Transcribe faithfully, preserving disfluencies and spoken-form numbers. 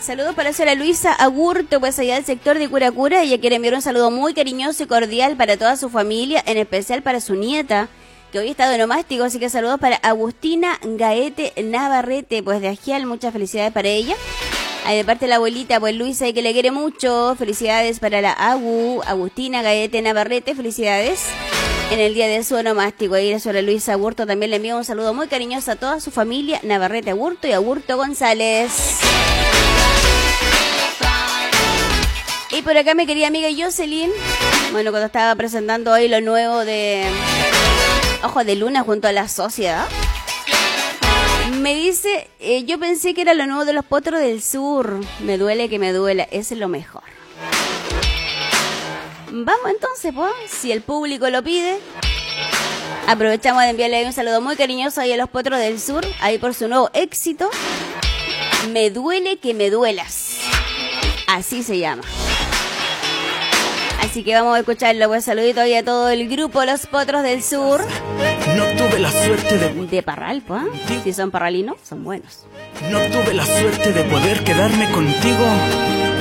Saludos para Sara Luisa Agurto, pues allá del sector de Curacura. Ella quiere enviar un saludo muy cariñoso y cordial para toda su familia, en especial para su nieta, que hoy está de nomástico, así que saludos para Agustina Gaete Navarrete, pues de Agial, muchas felicidades para ella. Ahí de parte de la abuelita, pues Luisa, y que le quiere mucho, felicidades para la Agu, Agustina Gaete Navarrete, felicidades en el día de su onomástico. Ahí a Sara Luisa Agurto también le envío un saludo muy cariñoso a toda su familia, Navarrete Agurto y Agurto González. Y por acá mi querida amiga Jocelyn, bueno, cuando estaba presentando hoy lo nuevo de Ojos de Luna junto a La Sociedad, me dice, eh, yo pensé que era lo nuevo de Los Potros del Sur. Me duele que me duela, ese es lo mejor. Vamos entonces, pues, si el público lo pide. Aprovechamos de enviarle un saludo muy cariñoso ahí a Los Potros del Sur, ahí por su nuevo éxito, Me duele que me duelas. Así se llama. Así que vamos a escucharlo, pues saludito ahí a todo el grupo Los Potros del Sur. No tuve la suerte de... De Parral, pues, ¿eh? Si son parralinos, son buenos. No tuve la suerte de poder quedarme contigo